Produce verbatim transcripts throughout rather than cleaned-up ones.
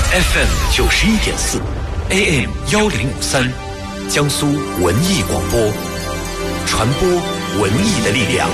F M 九十一点四 A M 幺零五三，江苏文艺广播，传播文艺的力量。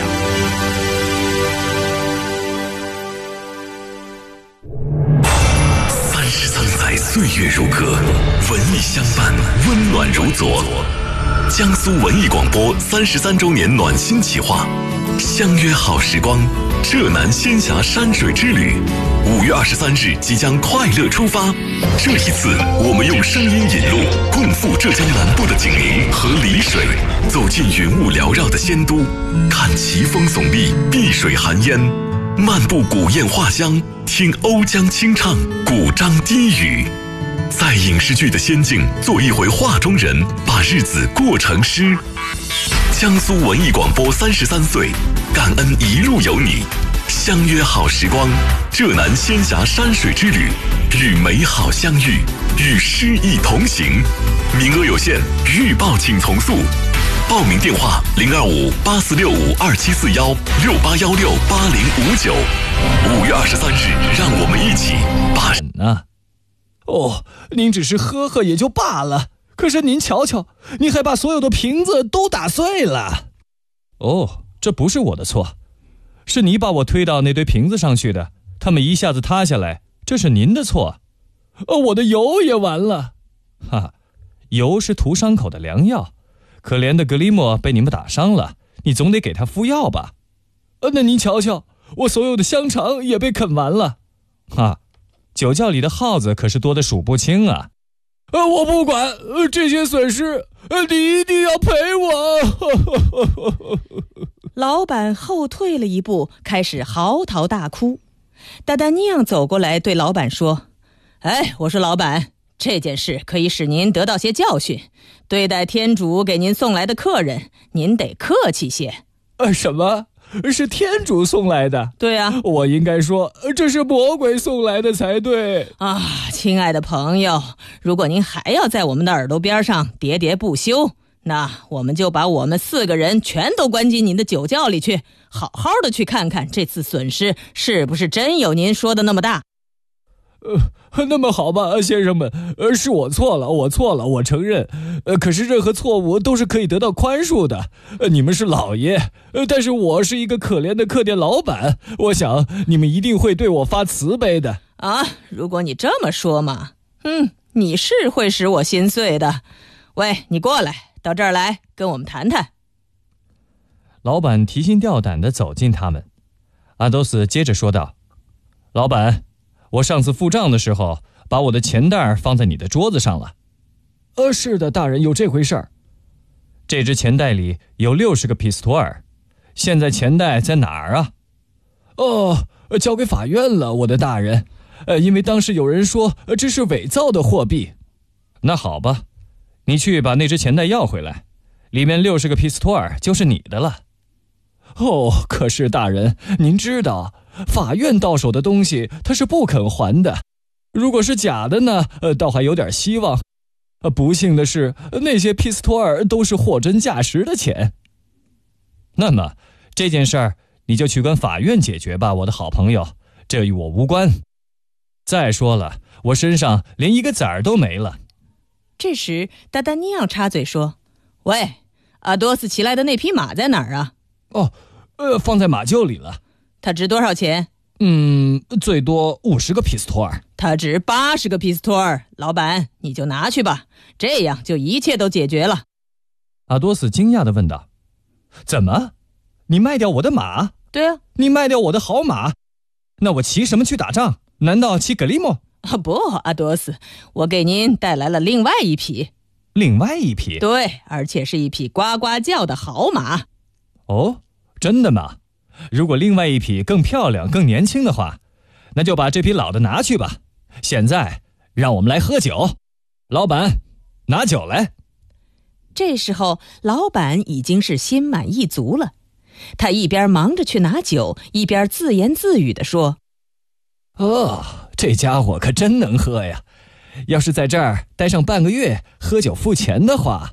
三十三载岁月如歌，文艺相伴，温暖如昨。江苏文艺广播三十三周年暖心企划，相约好时光，浙南仙峡山水之旅。五月二十三日即将快乐出发，这一次我们用声音引路，共赴浙江南部的景宁和丽水，走进云雾缭绕的仙都，看奇峰耸立，碧水含烟，漫步古堰画乡，听瓯江清唱，古獐低语。在影视剧的仙境做一回画中人，把日子过成诗。江苏文艺广播三十三岁，感恩一路有你，相约好时光，浙南仙峡山水之旅，与美好相遇，与诗意同行。名额有限，预报请从速。报名电话零二五八四六五二七四幺六八幺六八零五九。五月二十三日，让我们一起把呢。哦，您只是喝喝也就罢了，可是您瞧瞧，您还把所有的瓶子都打碎了。哦，这不是我的错，是你把我推到那堆瓶子上去的，它们一下子塌下来，这是您的错。哦，我的油也完了。哈，油是涂伤口的良药，可怜的格里莫被你们打伤了，你总得给他敷药吧。呃，那您瞧瞧，我所有的香肠也被啃完了。哈，酒窖里的耗子可是多得数不清啊。呃，我不管，呃，这些损失，呃，你一定要赔我。 老板后退了一步，开始嚎啕大哭。达达尼昂走过来对老板说：哎，我说老板，这件事可以使您得到些教训，对待天主给您送来的客人，您得客气些。 呃，什么？是天主送来的？ 对啊， 我应该说这是魔鬼送来的才对啊！亲爱的朋友，如果您还要在我们的耳朵边上喋喋不休，那我们就把我们四个人全都关进您的酒窖里去，好好的去看看这次损失是不是真有您说的那么大。 呃，那么好吧，先生们，呃，是我错了，我错了，我承认。呃，可是任何错误都是可以得到宽恕的。呃，你们是老爷，呃，但是我是一个可怜的客店老板，我想你们一定会对我发慈悲的。 啊，如果你这么说嘛，嗯，你是会使我心碎的。喂，你过来，到这儿来，跟我们谈谈。 老板提心吊胆地走近他们，阿多斯接着说道：老板，我上次付账的时候，把我的钱袋放在你的桌子上了。呃，是的，大人，有这回事儿。这只钱袋里有六十个皮斯托尔，现在钱袋在哪儿啊？哦，交给法院了，我的大人。呃，因为当时有人说这是伪造的货币。那好吧，你去把那只钱袋要回来，里面六十个皮斯托尔就是你的了。哦，可是大人，您知道，法院到手的东西他是不肯还的。如果是假的呢，呃，倒还有点希望。呃，不幸的是，那些皮斯托尔都是货真价实的钱。那么这件事儿你就去跟法院解决吧，我的好朋友，这与我无关。再说了，我身上连一个子儿都没了。 这时达达尼昂插嘴说：喂，阿多斯骑来的那匹马在哪儿啊？ 哦，呃，放在马厩里了。 它值多少钱？ 嗯，最多五十个皮斯托尔。 它值八十个皮斯托尔。老板，你就拿去吧，这样就一切都解决了。 阿多斯惊讶地问道：怎么？你卖掉我的马？ 对啊， 你卖掉我的好马？那我骑什么去打仗？难道骑格里莫？ 啊，不，阿多斯，我给您带来了另外一匹。 另外一匹？ 对，而且是一匹呱呱叫的好马。 哦，真的吗？如果另外一匹更漂亮更年轻的话，那就把这匹老的拿去吧。现在让我们来喝酒，老板，拿酒来。 这时候老板已经是心满意足了，他一边忙着去拿酒，一边自言自语地说： 哦，这家伙可真能喝呀，要是在这儿待上半个月，喝酒付钱的话，